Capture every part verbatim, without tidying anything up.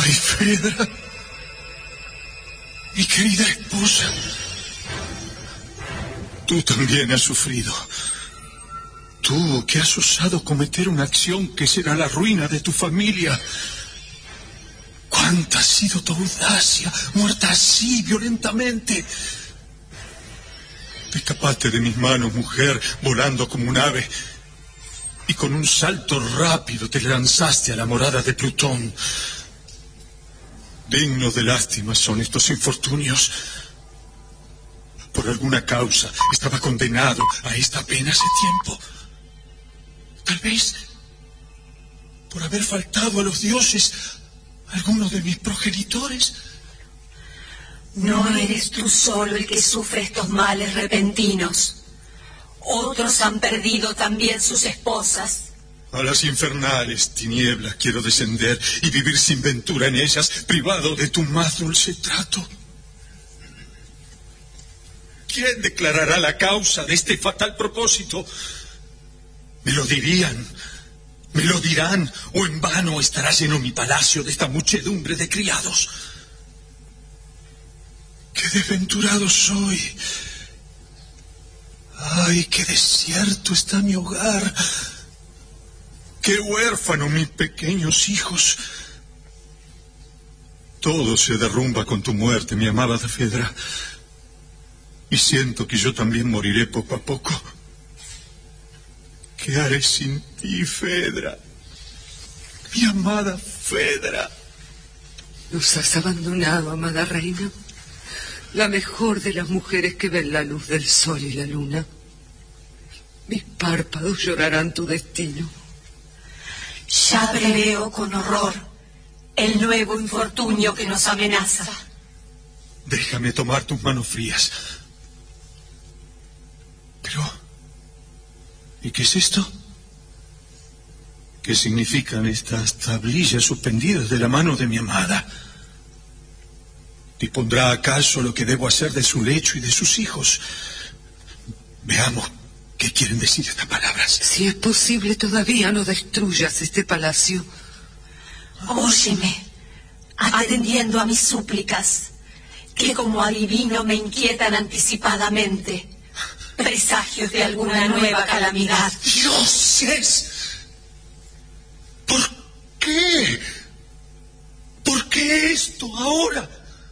Ay, Fedra, mi querida esposa, tú también has sufrido. Tú que has osado cometer una acción que será la ruina de tu familia. ¿Cuánta ha sido tu audacia, muerta así, violentamente? Te escapaste de mis manos, mujer, volando como un ave, y con un salto rápido te lanzaste a la morada de Plutón. Dignos de lástima son estos infortunios. Por alguna causa estaba condenado a esta pena hace tiempo. Tal vez por haber faltado a los dioses, alguno de mis progenitores. No eres tú solo el que sufre estos males repentinos. Otros han perdido también sus esposas. A las infernales tinieblas quiero descender y vivir sin ventura en ellas, privado de tu más dulce trato. ¿Quién declarará la causa de este fatal propósito? ¿Me lo dirían? ¿Me lo dirán? ¿O en vano estará lleno mi palacio de esta muchedumbre de criados? ¡Qué desventurado soy! ¡Ay, qué desierto está mi hogar! ¡Qué huérfano mis pequeños hijos! Todo se derrumba con tu muerte, mi amada Fedra. Y siento que yo también moriré poco a poco. ¿Qué haré sin ti, Fedra? Mi amada Fedra. Nos has abandonado, amada reina. La mejor de las mujeres que ven la luz del sol y la luna. Mis párpados llorarán tu destino. Ya preveo con horror el nuevo infortunio que nos amenaza. Déjame tomar tus manos frías. Pero, ¿y qué es esto? ¿Qué significan estas tablillas suspendidas de la mano de mi amada? ¿Dispondrá acaso lo que debo hacer de su lecho y de sus hijos? Veamos qué quieren decir estas palabras. Si es posible, todavía no destruyas este palacio. Óyeme, atendiendo a mis súplicas, que como adivino me inquietan anticipadamente, presagios de alguna nueva calamidad. ¡Dioses! ¿Por qué? ¿Por qué esto ahora?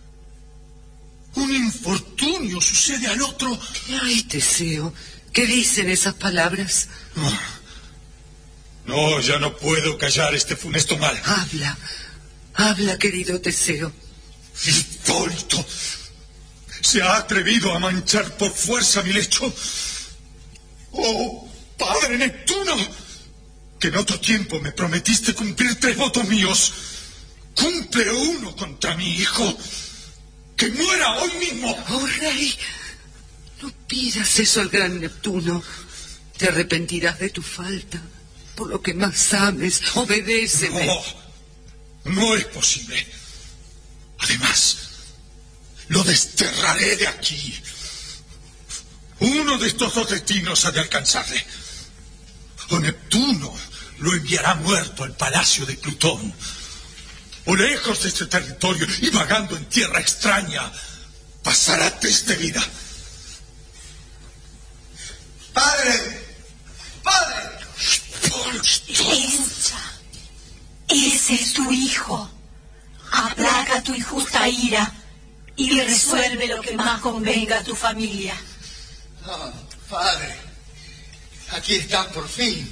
Un infortunio sucede al otro. Ay, Teseo, ¿qué dicen esas palabras? No, no, ya no puedo callar este funesto mal. Habla, habla, querido Teseo. Hipólito se ha atrevido a manchar por fuerza mi lecho. ¡Oh, padre Neptuno! Que en otro tiempo me prometiste cumplir tres votos míos. Cumple uno contra mi hijo. ¡Que muera hoy mismo! Oh, rey, no pidas eso al gran Neptuno. Te arrepentirás de tu falta. Por lo que más ames, obedéceme. No, no es posible. Además, lo desterraré de aquí. Uno de estos dos destinos ha de alcanzarle. O Neptuno lo enviará muerto al palacio de Plutón, o lejos de este territorio y vagando en tierra extraña, pasará triste vida. ¡Padre! ¡Padre! Piensa, ese es tu hijo. Aplaca tu injusta ira y resuelve lo que más convenga a tu familia. Oh, padre, aquí está por fin.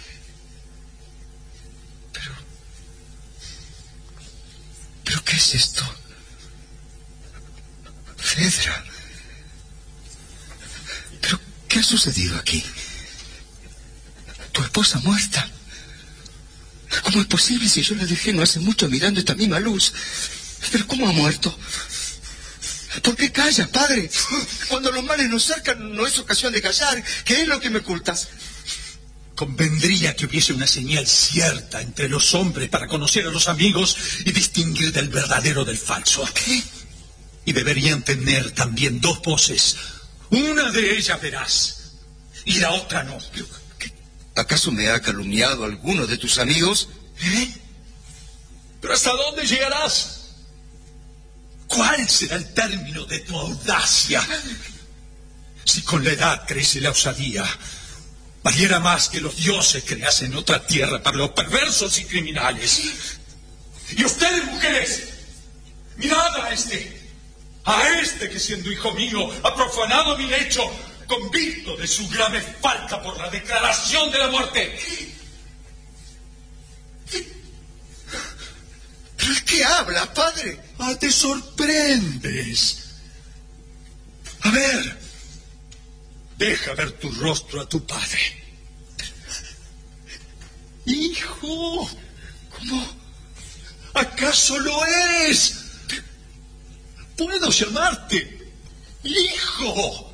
Pero... ¿Pero qué es esto? Fedra. ¿Pero qué ha sucedido aquí? ¿Tu esposa muerta? ¿Cómo es posible si yo la dejé no hace mucho mirando esta misma luz? ¿Pero cómo ha muerto? ¿Por qué callas, padre? Cuando los males nos cercan no es ocasión de callar. ¿Qué es lo que me ocultas? Convendría que hubiese una señal cierta entre los hombres para conocer a los amigos y distinguir del verdadero del falso. ¿Qué? Y deberían tener también dos voces. Una de ellas verás y la otra no. ¿Acaso me ha calumniado alguno de tus amigos? ¿Eh? ¿Pero hasta dónde llegarás? ¿Cuál será el término de tu audacia? Si con la edad crece la osadía, valiera más que los dioses creasen otra tierra para los perversos y criminales. Y ustedes, mujeres, mirad a este, a este que siendo hijo mío ha profanado mi lecho, convicto de su grave falta por la declaración de la muerte. ¿Pero qué habla, padre? Ah, te sorprendes. A ver, deja ver tu rostro a tu padre. Hijo, ¿cómo? ¿Acaso lo eres? ¿Puedo llamarte hijo?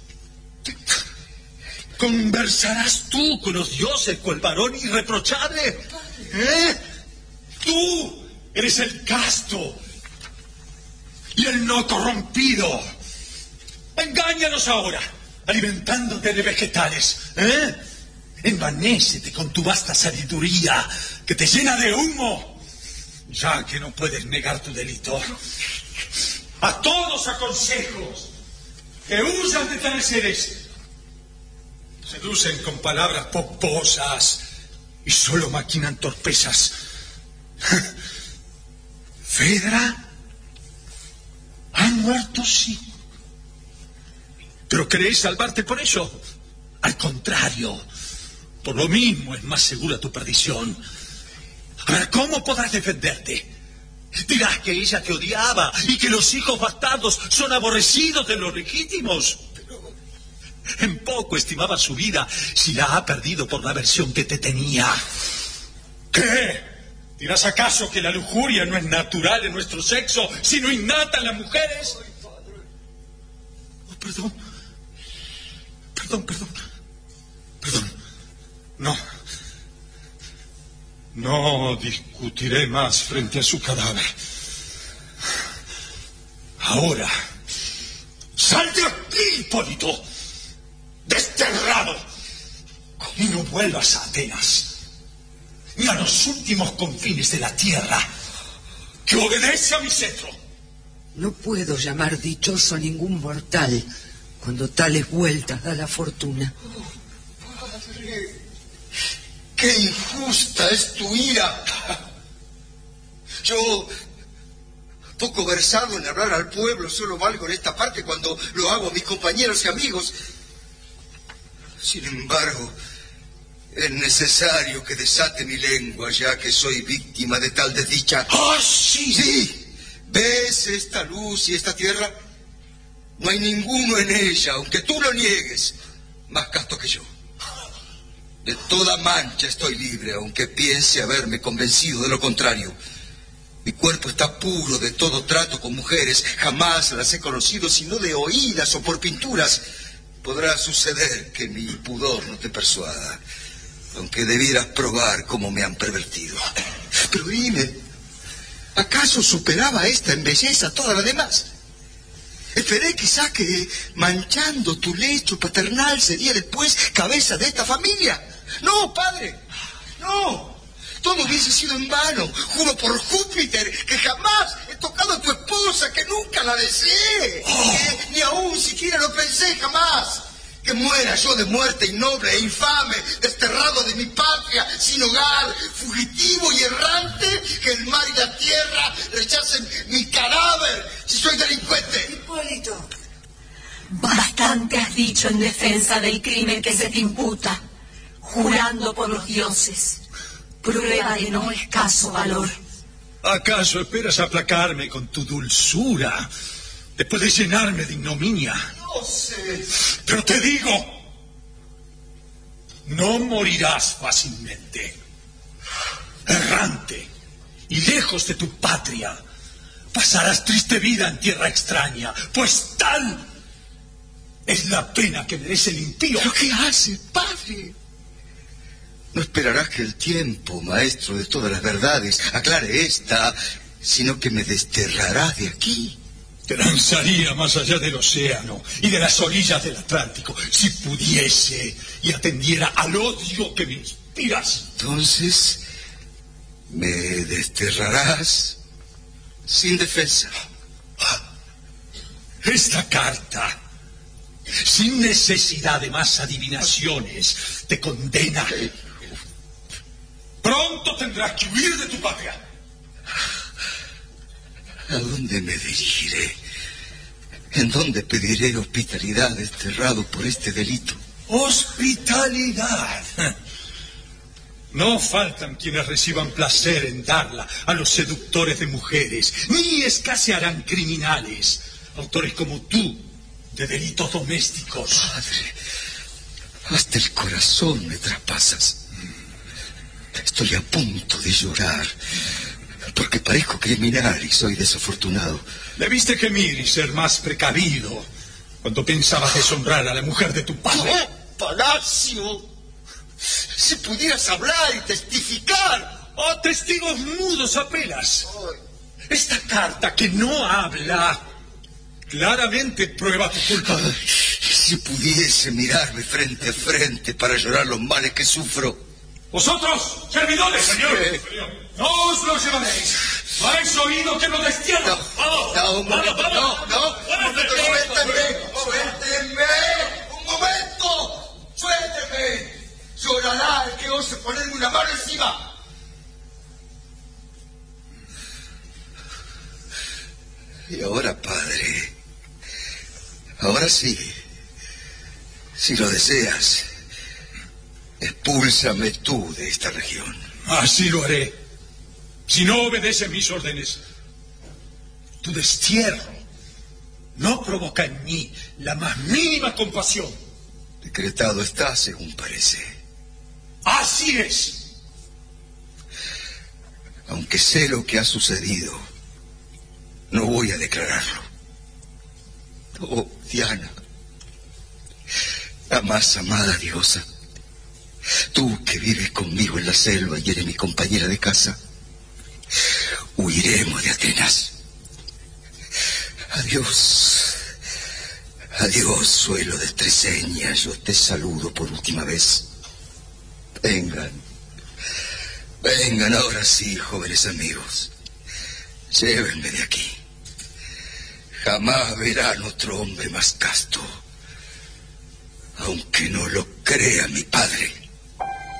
¿Conversarás tú con los dioses cual varón irreprochable? ¿Eh? Tú eres el casto y el no corrompido. Engáñanos ahora, alimentándote de vegetales, ¿eh? Envanécete con tu vasta sabiduría que te llena de humo, ya que no puedes negar tu delito. A todos aconsejos que usan de tales seres. Seducen con palabras pomposas y solo maquinan torpezas. Fedra ha muerto, sí. ¿Pero querés salvarte por eso? Al contrario, por lo mismo es más segura tu perdición. A ver, ¿cómo podrás defenderte? Dirás que ella te odiaba y que los hijos bastardos son aborrecidos de los legítimos. Pero en poco estimaba su vida si la ha perdido por la aversión que te tenía. ¿Qué? ¿Dirás acaso que la lujuria no es natural en nuestro sexo, sino innata en las mujeres? Oh, perdón. Perdón, perdón. Perdón. No. No discutiré más frente a su cadáver. Ahora, sal de aquí, Hipólito, desterrado, y no vuelvas a Atenas, ni a los últimos confines de la tierra, que obedece a mi cetro. No puedo llamar dichoso a ningún mortal cuando tales vueltas da la fortuna. Oh, padre, qué injusta es tu ira. Yo, poco versado en hablar al pueblo, solo valgo en esta parte cuando lo hago a mis compañeros y amigos. Sin embargo, es necesario que desate mi lengua, ya que soy víctima de tal desdicha. ¡Ah, sí! Sí. ¿Ves esta luz y esta tierra? No hay ninguno en ella, aunque tú lo niegues, más casto que yo. De toda mancha estoy libre, aunque piense haberme convencido de lo contrario. Mi cuerpo está puro de todo trato con mujeres. Jamás las he conocido sino de oídas o por pinturas. Podrá suceder que mi pudor no te persuada, aunque debieras probar cómo me han pervertido. Pero dime, ¿acaso superaba esta en belleza toda la demás? Esperé quizá que manchando tu lecho paternal sería después cabeza de esta familia. No, padre, no. Todo hubiese sido en vano. Juro por Júpiter que jamás he tocado a tu esposa, que nunca la deseé. Oh. Que ni aún siquiera lo pensé jamás. Que muera yo de muerte innoble e infame, desterrado de mi patria, sin hogar, fugitivo y errante, que el mar y la tierra rechacen mi cadáver si soy delincuente. Hipólito. Bastante has dicho en defensa del crimen que se te imputa, jurando por los dioses, prueba de no escaso valor. ¿Acaso esperas aplacarme con tu dulzura, después de llenarme de ignominia? No sé. Pero te digo, no morirás fácilmente. Errante y lejos de tu patria, pasarás triste vida en tierra extraña, pues tal es la pena que merece el impío. ¿Pero qué hace, padre? No esperarás que el tiempo, maestro de todas las verdades, aclare esta, sino que me desterrarás de aquí. Te lanzaría más allá del océano y de las orillas del Atlántico, si pudiese y atendiera al odio que me inspiras. Entonces, Me desterrarás sin defensa. Esta carta, sin necesidad de más adivinaciones, te condena. Pronto tendrás que huir de tu patria. ¿A dónde me dirigiré? ¿En dónde pediré hospitalidad desterrado por este delito? ¿Hospitalidad? No faltan quienes reciban placer en darla a los seductores de mujeres, ni escasearán criminales, autores como tú, de delitos domésticos. Padre, hasta el corazón me traspasas. Estoy a punto de llorar, porque parezco criminal y soy desafortunado. Debiste gemir y ser más precavido cuando pensabas deshonrar a la mujer de tu padre. ¡Oh, Palacio! Si pudieras hablar y testificar. ¡Oh, testigos mudos apenas! Esta carta que no habla claramente prueba tu culpa. Ay, si pudiese mirarme frente a frente para llorar los males que sufro. ¡Vosotros, servidores! Señor, ¿Qué? ¡No os lo llevaréis! ¿No habéis oído que lo destierro? No, ¡Vamos! no, un momento, ¡Vamos, no, vamos! no, un momento, suélteme, suélteme, un momento, suélteme. Llorará el que ose ponerme una mano encima. Y ahora, padre, ahora sí, si lo deseas, expúlsame tú de esta región. Así lo haré, si no obedeces mis órdenes. Tu destierro no provoca en mí la más mínima compasión. Decretado está, según parece. Así es. Aunque sé lo que ha sucedido, no voy a declararlo. Oh, Diana, la más amada diosa, tú que vives conmigo en la selva y eres mi compañera de casa, huiremos de Atenas. Adiós, adiós, suelo de Treseña, yo te saludo por última vez. Vengan, vengan ahora sí, jóvenes amigos, llévenme de aquí. Jamás verán otro hombre más casto, aunque no lo crea mi padre.